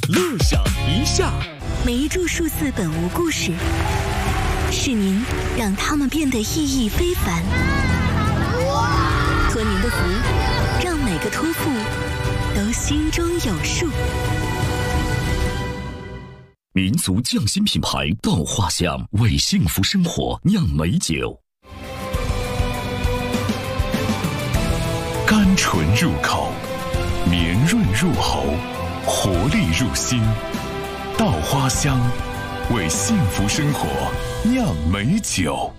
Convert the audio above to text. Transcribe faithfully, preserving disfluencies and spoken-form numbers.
乐享一下。 每一株数字本无故事，是您让它们变得意义非凡。托您的福，让每个托付都心中有数。 民族匠心品牌稻花香为幸福生活酿美酒， 甘醇入口，绵润入喉，活力入心。稻花香为幸福生活酿美酒。